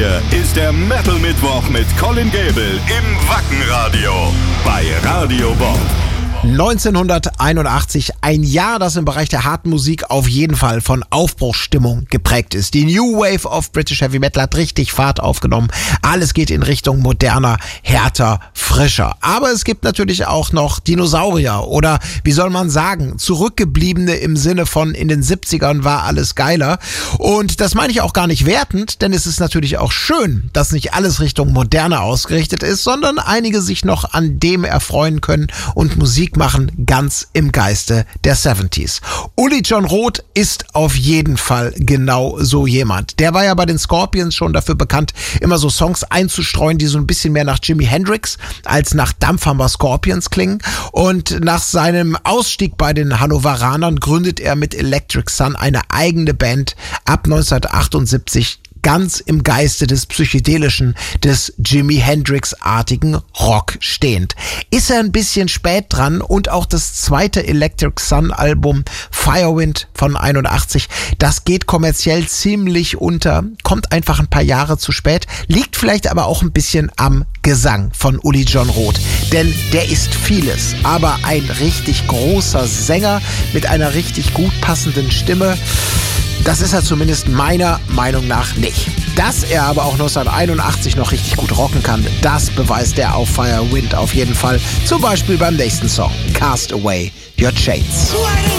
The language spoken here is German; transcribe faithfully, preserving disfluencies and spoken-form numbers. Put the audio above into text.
hier ist der Metal Mittwoch mit Colin Gable im Wackenradio bei Radio Bob. neunzehnhunderteinundachtzig, ein Jahr, das im Bereich der harten Musik auf jeden Fall von Aufbruchsstimmung geprägt ist. Die New Wave of British Heavy Metal hat richtig Fahrt aufgenommen. Alles geht in Richtung moderner, härter, frischer. Aber es gibt natürlich auch noch Dinosaurier oder, wie soll man sagen, Zurückgebliebene im Sinne von in den siebzigern war alles geiler. Und das meine ich auch gar nicht wertend, denn es ist natürlich auch schön, dass nicht alles Richtung Moderne ausgerichtet ist, sondern einige sich noch an dem erfreuen können und Musik machen, ganz im Geiste der siebziger. Uli Jon Roth ist auf jeden Fall genau so jemand. Der war ja bei den Scorpions schon dafür bekannt, immer so Songs einzustreuen, die so ein bisschen mehr nach Jimi Hendrix als nach Dampfhammer Scorpions klingen. Und nach seinem Ausstieg bei den Hannoveranern gründet er mit Electric Sun eine eigene Band ab neunzehnhundertachtundsiebzig, ganz im Geiste des Psychedelischen, des Jimi Hendrix-artigen Rock stehend. Ist er ein bisschen spät dran und auch das zweite Electric Sun-Album Firewind von einundachtzig, das geht kommerziell ziemlich unter, kommt einfach ein paar Jahre zu spät, liegt vielleicht aber auch ein bisschen am Gesang von Uli Jon Roth, denn der ist vieles, aber ein richtig großer Sänger mit einer richtig gut passenden Stimme. Das ist er zumindest meiner Meinung nach nicht. Dass er aber auch neunzehnhunderteinundachtzig noch richtig gut rocken kann, das beweist er auf Firewind auf jeden Fall. Zum Beispiel beim nächsten Song, Cast Away Your Chains.